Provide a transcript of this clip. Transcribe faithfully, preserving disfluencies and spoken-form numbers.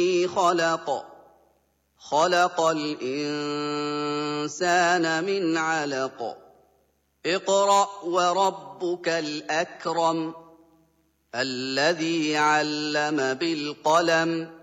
خلق خلق الإنسان من علق اقرأ وربك الأكرم الذي علم بالقلم